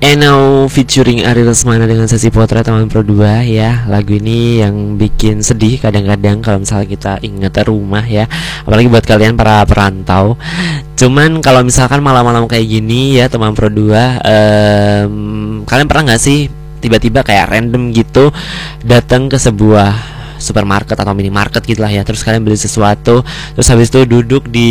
Eno featuring Ari Lesmana dengan sesi potret teman Pro 2 ya. Lagu ini yang bikin sedih kadang-kadang kalau misalnya kita ingat rumah ya. Apalagi buat kalian para perantau. Cuman kalau misalkan malam-malam kayak gini ya teman Pro 2, kalian pernah gak sih tiba-tiba kayak random gitu datang ke sebuah supermarket atau minimarket gitulah ya, terus kalian beli sesuatu, terus habis itu duduk di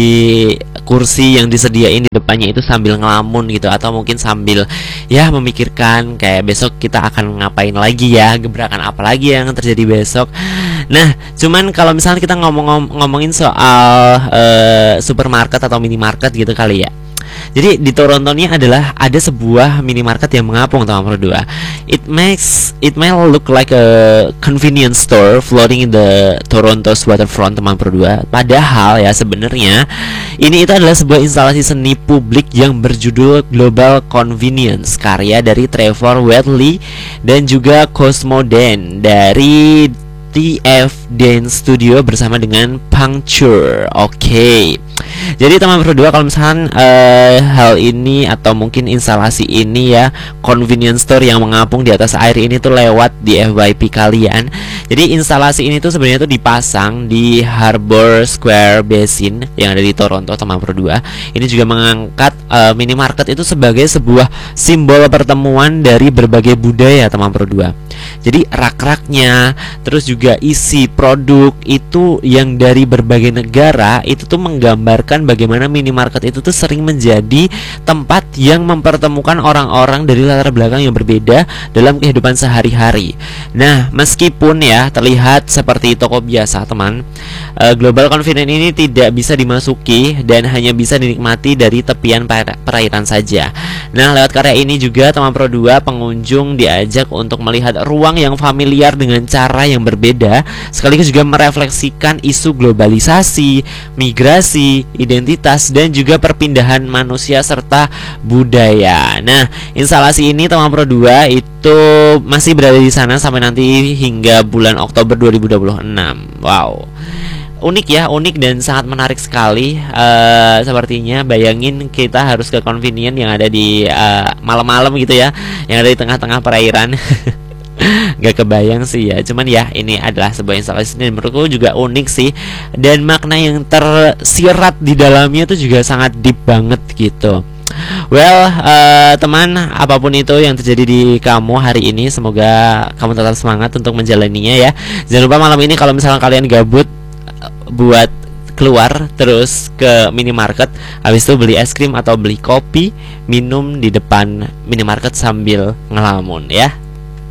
kursi yang disediain di depannya itu sambil ngelamun gitu, atau mungkin sambil ya memikirkan kayak besok kita akan ngapain lagi ya, gebrakan apa lagi yang terjadi besok. Nah, cuman kalau misalnya kita ngomongin soal supermarket atau minimarket gitu kali ya. Jadi di Toronto ini adalah ada sebuah minimarket yang mengapung teman Pro 2. It may look like a convenience store floating in the Toronto's waterfront teman Pro 2. Padahal ya sebenarnya itu adalah sebuah instalasi seni publik yang berjudul Global Convenience, karya dari Trevor Wheatley dan juga Cosmo Dan dari TF Dance Studio bersama dengan Puncture. Oke. Jadi teman Pro 2, kalau misalkan hal ini atau mungkin instalasi ini ya, convenience store yang mengapung di atas air ini tuh lewat di FYP kalian. Jadi instalasi ini tuh sebenarnya tuh dipasang di Harbour Square Basin yang ada di Toronto teman Pro 2. Ini juga mengangkat minimarket itu sebagai sebuah simbol pertemuan dari berbagai budaya teman Pro 2. Jadi rak-raknya, terus juga isi produk itu yang dari berbagai negara itu tuh menggambarkan bagaimana minimarket itu tuh sering menjadi tempat yang mempertemukan orang-orang dari latar belakang yang berbeda dalam kehidupan sehari-hari. Nah, meskipun ya terlihat seperti toko biasa teman, Global Convenience ini tidak bisa dimasuki dan hanya bisa dinikmati dari tepian perairan saja. Nah, lewat karya ini juga teman Pro 2 pengunjung diajak untuk melihat ruang yang familiar dengan cara yang berbeda, sekaligus juga merefleksikan isu globalisasi, migrasi, identitas, dan juga perpindahan manusia serta budaya. Nah, instalasi ini teman Pro 2 itu masih berada di sana sampai nanti hingga bulan Oktober 2026. Wow. Unik ya, unik dan sangat menarik sekali. Sepertinya bayangin kita harus ke convenience yang ada di malam-malam gitu ya, yang ada di tengah-tengah perairan. Gak kebayang sih ya, cuman ya ini adalah sebuah instalasi dan menurutku juga unik sih, dan makna yang tersirat di dalamnya itu juga sangat deep banget gitu. Well, teman, apapun itu yang terjadi di kamu hari ini, semoga kamu tetap semangat untuk menjalaninya ya. Jangan lupa malam ini kalau misalnya kalian gabut, buat keluar terus ke minimarket, habis itu beli es krim atau beli kopi, minum di depan minimarket sambil ngelamun ya.